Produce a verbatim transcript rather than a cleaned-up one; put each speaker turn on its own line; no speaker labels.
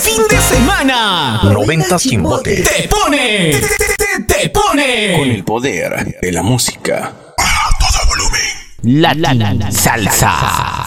fin de semana.
noventa Chimbote.
Te pone, te, te, te pone.
Con el poder de la música.
A todo volumen.
La, la, la, la salsa.